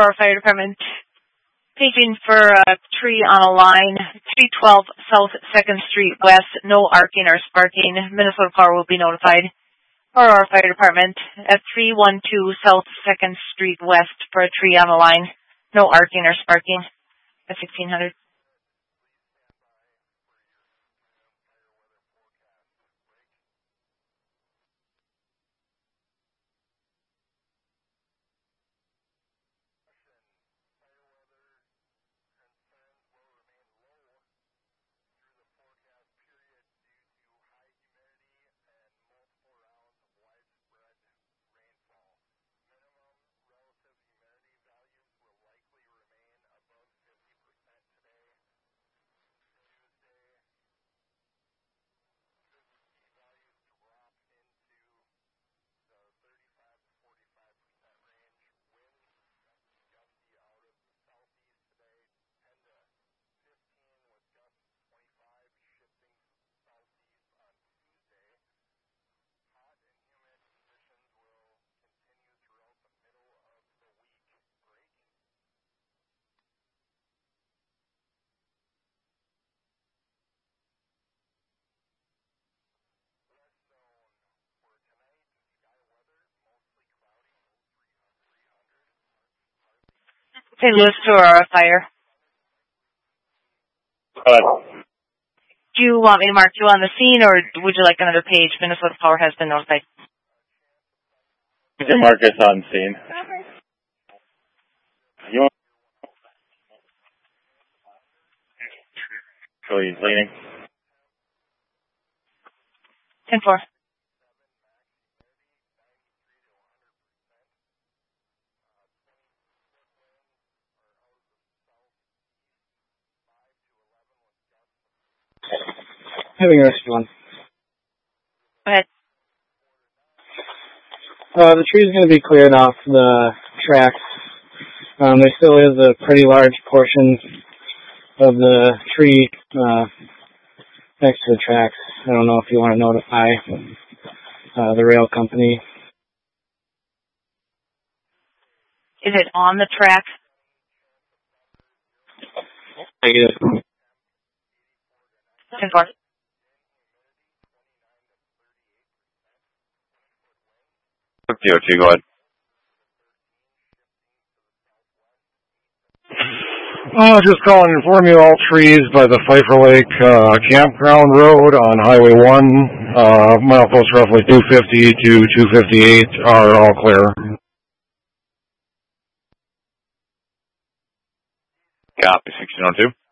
Aurora Fire Department. Paging for a tree on a line, 312 South 2nd Street West, no arcing or sparking. Minnesota Power will be notified. Aurora Fire Department at 312 South 2nd Street West for a tree on a line, no arcing or sparking at 1600. St. Louis to Aurora Fire. Do you want me to mark you on the scene, or would you like another page? Minnesota Power has been notified. You can mark us on scene. You want? So he's leaning. 10-4. Having rescue one. Go ahead. The tree is going to be cleared off the tracks. There still is a pretty large portion of the tree next to the tracks. I don't know if you want to notify the rail company. Is it on the track? Negative. 10-4. DOT, go ahead. Just calling to inform you all trees by the Pfeiffer Lake Campground Road on Highway 1, milepost roughly 250 to 258 are all clear. Copy, 1602.